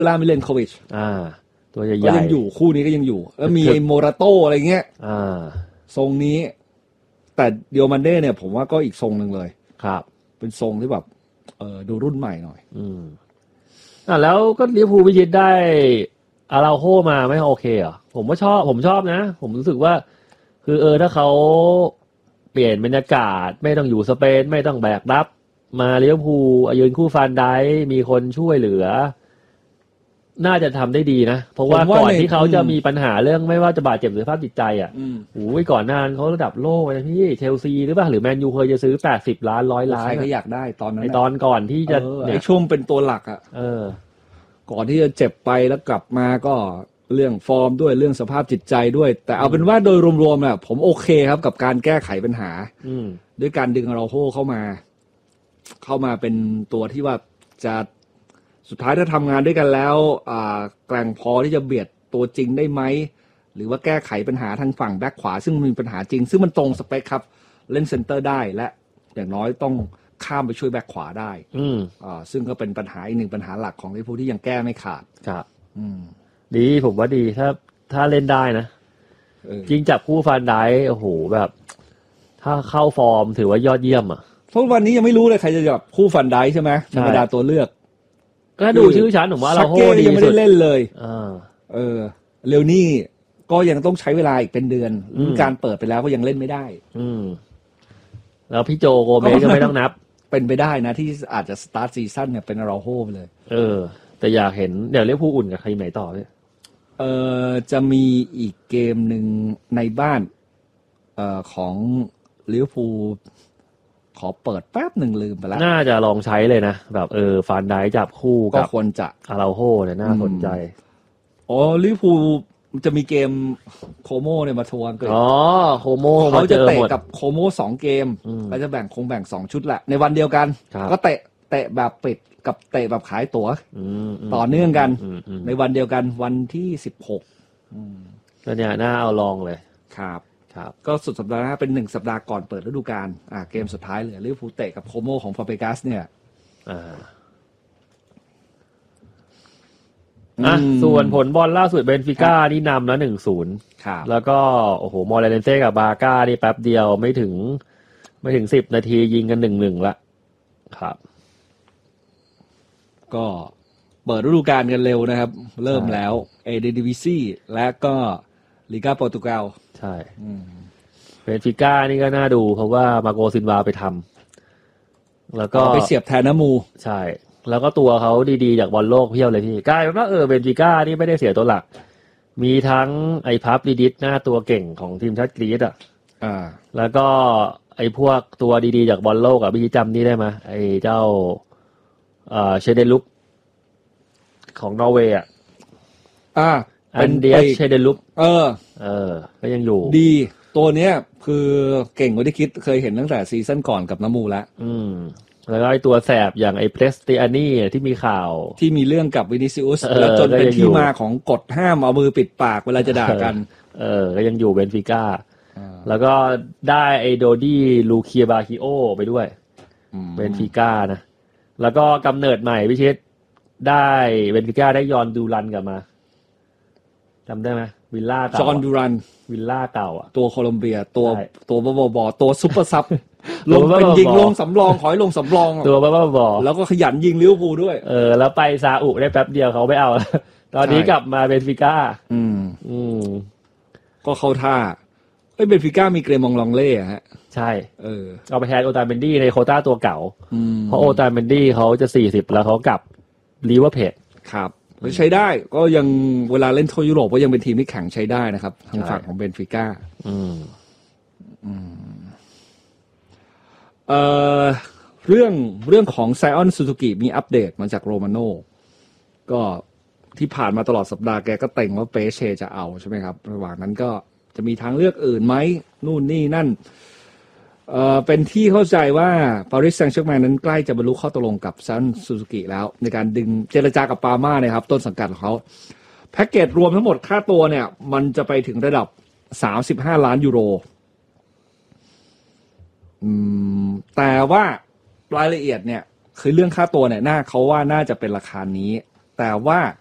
ลามิเลนโควิชตัวใหญ่ๆก็ยังอยู่คู่นี้ก็ยังอยู่แล้วมีไอ้โมราโตอะไรเงี้ยทรงนี้แต่เดียวมันเด้เนี่ยผมว่าก็อีกทรงนึงเลยครับเป็นทรงที่แบบดูรุ่นใหม่หน่อยแล้วก็ลิเวอร์พูลพิชิตได้อาราโฮมาไม่โอเคเหรอผมชอบนะผมรู้สึกว่าคือถ้าเขาเปลี่ยนบรรยากาศไม่ต้องอยู่สเปนไม่ต้องแบกรับมาลิเวอร์พูลยืนคู่ฟานไดค์มีคนช่วยเหลือน่าจะทำได้ดีนะเพราะว่าก่อนที่เขาจะมีปัญหาเรื่องไม่ว่าจะบาดเจ็บหรือสภาพจิตใจก่อนหน้านั้นเขาระดับโลกเลยพี่เชลซีหรือเปล่าหรือแมนยูเคยจะซื้อ80 ล้าน100 ล้านใครก็อยากได้ตอนนั้นตอนก่อนที่จะในช่วงเป็นตัวหลักก่อนที่จะเจ็บไปแล้วกลับมาก็เรื่องฟอร์มด้วยเรื่องสภาพจิตใจด้วยแต่เอาเป็นว่าโดยรวมๆน่ะผมโอเคครับกับการแก้ไขปัญหาด้วยการดึงเราโฮเข้ามาเป็นตัวที่ว่าจะสุดท้ายถ้าทำงานด้วยกันแล้วแกร่งพอที่จะเบียดตัวจริงได้ไหมหรือว่าแก้ไขปัญหาทางฝั่งแบ็คขวาซึ่งมีปัญหาจริงซึ่งมันตรงสเปคครับเล่นเซนเตอร์ได้และอย่างน้อยต้องข้ามไปช่วยแบ็คขวาได้ซึ่งก็เป็นปัญหาอีกหนึ่งปัญหาหลักของลิเวอร์พูลที่ยังแก้ไม่ขาดครับดีผมว่าดีถ้าเล่นได้นะจริงจับคู่ฟานไดค์โอ้โหแบบถ้าเข้าฟอร์มถือว่ายอดเยี่ยมเพราะวันนี้ยังไม่รู้เลยใครจะจับคู่ฟานไดค์ใช่ไหมธรรมดาตัวเลือกก็ดูชื่อฉันผมว่าเราโหดียังไม่ได้เล่นเลยเร็วนี่ก็ยังต้องใช้เวลาอีกเป็นเดือนการเปิดไปแล้วก็ยังเล่นไม่ได้แล้วพี่โจโกเมสก็ไม่ต้องนับเป็นไปได้นะที่อาจจะสตาร์ทซีซั่นเนี่ยเป็นเราโฮไปเลยแต่อยากเห็นเดี๋ยวเรียกผู้อุ่นกับใครไหนต่อเนี่ยจะมีอีกเกมหนึ่งในบ้านของลิเวอร์พูลขอเปิดแป๊บหนึ่งลืมไปแล้วน่าจะลองใช้เลยนะแบบฟานไดค์จับคู่ก็ควรจะอาราโฮเนี่ยน่าสนใจลิเวอร์พูลจะมีเกมโคโมเนี่ยมาทวงกันโคโมเขาจะเตะกับโคโม2 เกมแล้วจะแบ่ง2 ชุดแหละในวันเดียวกันก็เตะแบบปิดกับเตะแบบขายตั๋วต่อเนื่องกันในวันเดียวกันวันที่16 ก็เนี่ยน่าเอาลองเลยครับก็สุดสัปดาห์หน้าเป็น1 สัปดาห์ก่อนเปิดฤดูกาลเกมสุดท้ายเลยลิเวอร์พูลเตะกับโคโมของฟาเบกัสเนี่ยส่วนผลบอลล่าสุดเบนฟิก้านี่นำแล้ว 1-0 แล้วก็โอ้โหมอร์เลนเซ่กับบาร์ก้านี่แป๊บเดียวไม่ถึง10 นาทียิงกัน 1-1 ละครับก็เปิดฤดูกาลกันเร็วนะครับเริ่มแล้วเอเดดิวิซีและก็ลีกาโปรตุเกสใช่เบนฟิก้านี่ก็น่าดูเพราะว่ามาโกซินวาไปทำแล้วก็ไปเสียบแทนน้ำมูใช่แล้วก็ตัวเขาดีๆจากบอลโลกเพี้ยวเลยพี่กลายเป็นว่าเบนฟิก้านี่ไม่ได้เสียตัวหลักมีทั้งไอ้พับดิดหน้าตัวเก่งของทีมชาติกรีซแล้วก็ไอ้พวกตัวดีๆจากบอลโลกพี่จำนี่ได้ไหมไอ้เจ้าเชเดลุปของนอร์เวย์เป็นเดียเชเดลุปก็ยังอยู่ดีตัวเนี้ยคือเก่งกว่าที่คิดเคยเห็นตั้งแต่ซีซั่นก่อนกับน้ำมูแล้วแล้วก็ไอ้ตัวแสบอย่างไอ้เพรสติอานี่ที่มีข่าวที่มีเรื่องกับวินิซิอุสแล้วจนเป็นที่มาของกฎห้ามเอามือปิดปากเวลาจะด่ากันก็ยังอยู่เบนฟิก้าแล้วก็ได้ไอ้โดดี้ลูเคียบาคิโอไปด้วยเบนฟิก้านะแล้วก็กำเนิดใหม่พิชิตได้เบนฟิก้าได้ยอนดูรันกลับมาจำได้ไหมวิลล่าเก่าจอนดูรันวิลล่าเก่าตัวโคลอมเบียตัวบอตัวซุปเปอร์ซับลงเป็นยิงลงสำรองขอยลงสำรองตัวบ้าแล้วก็ขยันยิงลิเวอร์พูลด้วยแล้วไปซาอุได้แป๊บเดียวเขาไม่เอาตอนนี้กลับมาเบนฟิก้าก็เข้าท่าเบนฟิก้ามีเกรมองลองเล่ฮะใช่เอาไปแทนโอตาเมนดี้ในโควต้าตัวเก่าเพราะโอตาเมนดี้เขาจะ40แล้วเขากลับลิเวอร์พูลครับใช้ได้ก็ยังเวลาเล่นทั่วยุโรปก็ยังเป็นทีมที่แข็งใช้ได้นะครับทางฝั่งของเบนฟิก้าเรื่องของไซออนซูซูกิมีอัปเดตมาจากโรมาโน่ก็ที่ผ่านมาตลอดสัปดาห์แกก็เต็งว่าเปเช่จะเอาใช่ไหมครับระหว่างนั้นก็จะมีทางเลือกอื่นไหมนู่นนี่นั่นเป็นที่เข้าใจว่าปารีสแซงต์แชร์แมงนั้นใกล้จะบรรลุข้อตกลงกับไซออนซูซูกิแล้วในการดึงเจรจากับปาม่านะครับต้นสังกัดของเขาแพ็กเกจรวมทั้งหมดค่าตัวเนี่ยมันจะไปถึงระดับ35 ล้านยูโรแต่ว่ารายละเอียดเนี่ยคือเรื่องค่าตัวเนี่ยเขาว่าน่าจะเป็นราคานี้แต่ว่า